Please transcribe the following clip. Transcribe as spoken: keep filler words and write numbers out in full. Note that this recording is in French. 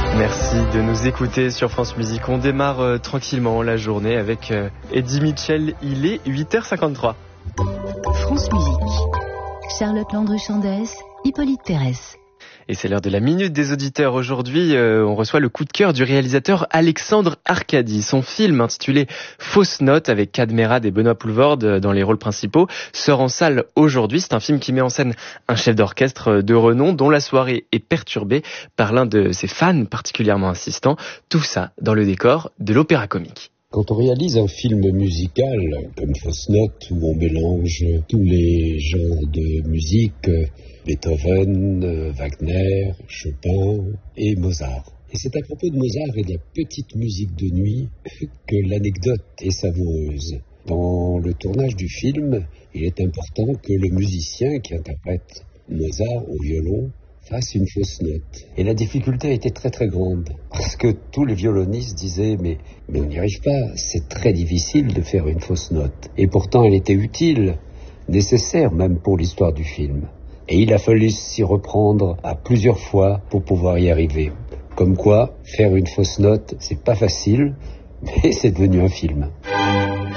Merci de nous écouter sur France Musique. On démarre euh, tranquillement la journée avec euh, Eddie Mitchell. Il est huit heures cinquante-trois. France Musique. Charlotte Landru-Chandès, Hippolyte Pérez. Et c'est l'heure de la minute des auditeurs. Aujourd'hui, euh, on reçoit le coup de cœur du réalisateur Alexandre Arcadi. Son film intitulé Fausse Note avec Cadmerade et Benoît Poelvoorde dans les rôles principaux sort en salle aujourd'hui. C'est un film qui met en scène un chef d'orchestre de renom dont la soirée est perturbée par l'un de ses fans particulièrement insistants. Tout ça dans le décor de l'opéra comique. Quand on réalise un film musical comme Fausse Note où on mélange tous les genres de musique, Beethoven, Wagner, Chopin et Mozart. Et c'est à propos de Mozart et de la petite musique de nuit que l'anecdote est savoureuse. Dans le tournage du film, il est important que le musicien qui interprète Mozart au violon fasse une fausse note. Et la difficulté a été très très grande, parce que tous les violonistes disaient mais, mais on n'y arrive pas, c'est très difficile de faire une fausse note. Et pourtant elle était utile, nécessaire même pour l'histoire du film. Et il a fallu s'y reprendre à plusieurs fois pour pouvoir y arriver. Comme quoi, faire une fausse note, c'est pas facile, mais c'est devenu un film.